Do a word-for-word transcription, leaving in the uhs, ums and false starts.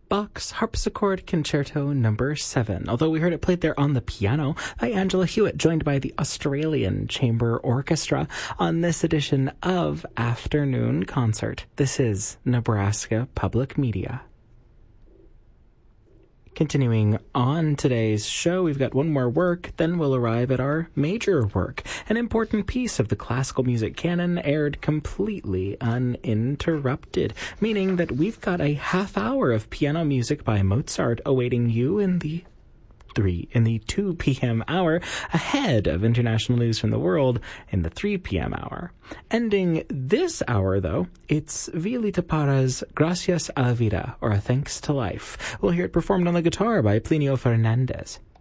Bach's Harpsichord Concerto Number seven, although we heard it played there on the piano by Angela Hewitt, joined by the Australian Chamber Orchestra on this edition of Afternoon Concert. This is Nebraska Public Media. Continuing on today's show, we've got one more work, then we'll arrive at our major work. An important piece of the classical music canon aired completely uninterrupted, meaning that we've got a half hour of piano music by Mozart awaiting you in the three in the two p.m. hour, ahead of international news from the world in the three p.m. hour. Ending this hour, though, it's Violeta Parra's Gracias a la Vida, or A Thanks to Life. We'll hear it performed on the guitar by Plinio Fernandez.